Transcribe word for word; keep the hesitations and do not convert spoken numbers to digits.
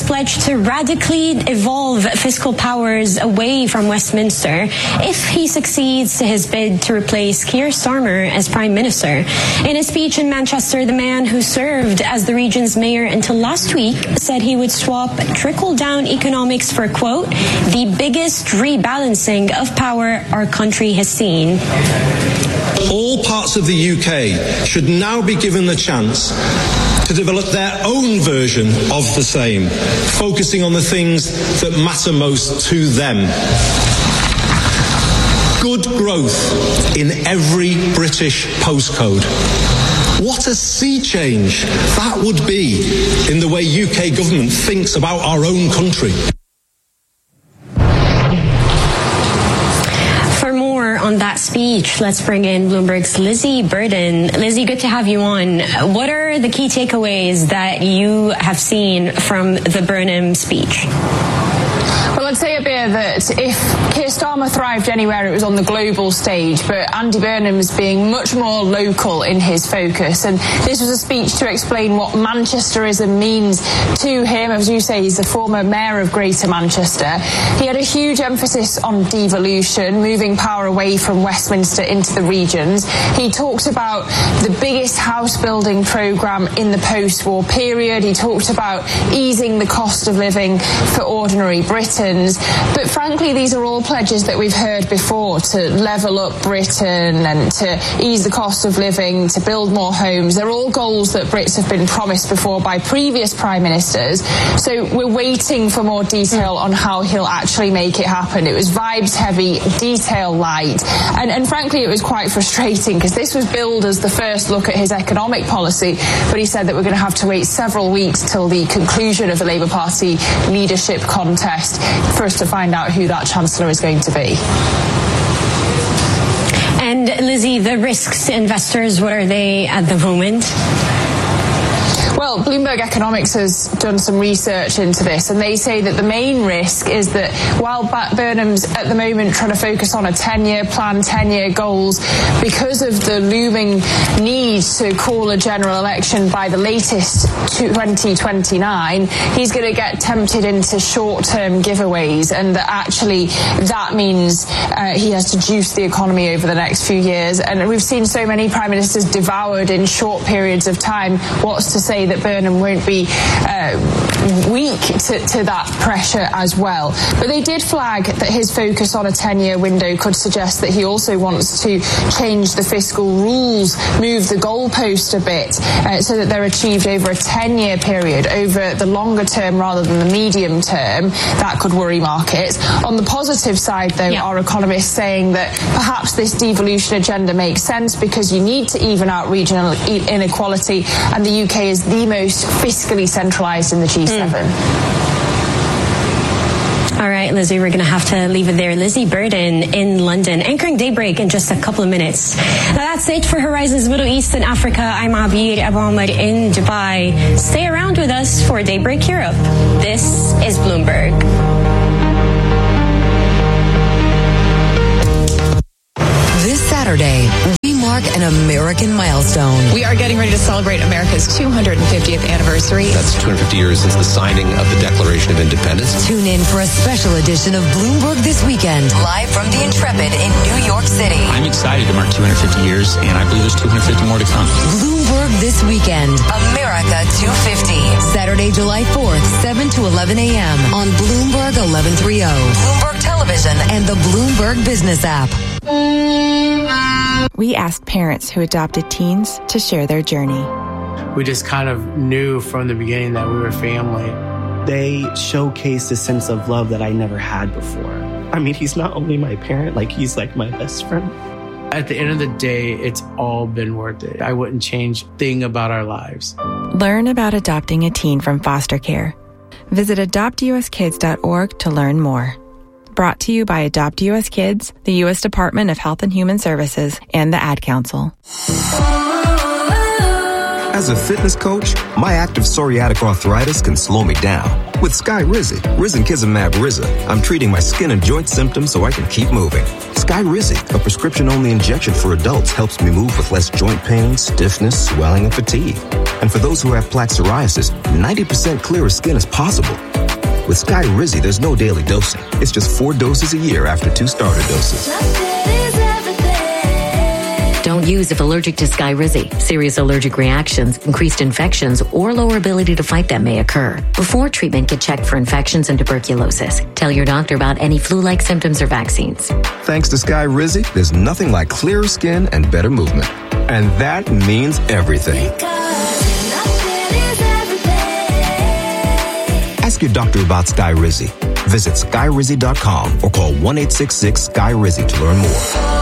pledged to radically evolve fiscal powers away from Westminster if he succeeds to his bid to replace Keir Starmer as Prime Minister. In a speech in Manchester, the man who served as the region's mayor until last week said he would swap trickle-down economics for, quote, the biggest rebalancing of power our country has seen. All parts of the U K should now be given the chance to develop their own version of the same, focusing on the things that matter most to them. Good growth in every British postcode. What a sea change that would be in the way U K government thinks about our own country. On that speech, let's bring in Bloomberg's Lizzie Burden. Lizzie, good to have you on. What are the key takeaways that you have seen from the Burnham speech? Well, I'd say, Abir, that if Keir Starmer thrived anywhere, it was on the global stage, but Andy Burnham's being much more local in his focus. And this was a speech to explain what Manchesterism means to him. As you say, he's the former mayor of Greater Manchester. He had a huge emphasis on devolution, moving power away from Westminster into the regions. He talked about the biggest house building programme in the post-war period. He talked about easing the cost of living for ordinary Britons. But frankly, these are all pledges that we've heard before, to level up Britain and to ease the cost of living, to build more homes. They're all goals that Brits have been promised before by previous prime ministers. So we're waiting for more detail on how he'll actually make it happen. It was vibes heavy, detail light. And, and frankly, it was quite frustrating because this was billed as the first look at his economic policy. But he said that we're going to have to wait several weeks till the conclusion of the Labour Party leadership contest for us to find out who that Chancellor is going to be. And Lizzie, the risks to investors, what are they at the moment? Well, Bloomberg Economics has done some research into this, and they say that the main risk is that while Burnham's at the moment trying to focus on a ten-year plan, ten-year goals, because of the looming need to call a general election by the latest twenty twenty-nine, he's going to get tempted into short-term giveaways, and that actually that means uh, he has to juice the economy over the next few years. And we've seen so many prime ministers devoured in short periods of time. What's to say that Burnham won't be uh, weak to, to that pressure as well? But they did flag that his focus on a ten-year window could suggest that he also wants to change the fiscal rules, move the goalpost a bit, uh, so that they're achieved over a ten-year period, over the longer term rather than the medium term. That could worry markets. On the positive side, though, yeah. Our economists saying that perhaps this devolution agenda makes sense because you need to even out regional inequality, and the U K is the most fiscally centralised in the G seven. Mm. All right, Lizzie, we're going to have to leave it there. Lizzie Burden in London, anchoring Daybreak in just a couple of minutes. Now, that's it for Horizons Middle East and Africa. I'm Abir Abu Omar in Dubai. Stay around with us for Daybreak Europe. This is Bloomberg. This Saturday, we mark an American milestone. We are getting ready to celebrate America's two hundred fiftieth anniversary. That's two hundred fifty years since the signing of the Declaration of Independence. Tune in for a special edition of Bloomberg This Weekend, live from the Intrepid in New York City. I'm excited to mark two hundred fifty years, and I believe there's two hundred fifty more to come. Bloomberg This Weekend, America two fifty. Saturday, July fourth, seven to eleven a.m. on Bloomberg eleven thirty, Bloomberg Television, and the Bloomberg Business app. We asked parents who adopted teens to share their journey. We just kind of knew from the beginning that we were family. They showcased a sense of love that I never had before. I mean, he's not only my parent, like he's like my best friend. At the end of the day, it's all been worth it. I wouldn't change a thing about our lives. Learn about adopting a teen from foster care. Visit adopt u s kids dot org to learn more. Brought to you by Adopt U S Kids, the U S Department of Health and Human Services, and the Ad Council. As a fitness coach, my active psoriatic arthritis can slow me down. With Skyrizi, risankizumab Riza, I'm treating my skin and joint symptoms so I can keep moving. Skyrizi, a prescription-only injection for adults, helps me move with less joint pain, stiffness, swelling, and fatigue. And for those who have plaque psoriasis, ninety percent clearer skin is possible. With Skyrizi, there's no daily dosing. It's just four doses a year after two starter doses. Don't use if allergic to Skyrizi. Serious allergic reactions, increased infections, or lower ability to fight them may occur. Before treatment, get checked for infections and tuberculosis. Tell your doctor about any flu-like symptoms or vaccines. Thanks to Skyrizi, there's nothing like clearer skin and better movement. And that means everything. Ask your doctor about Skyrizi. Visit Skyrizi dot com or call one eight six six Skyrizi to learn more.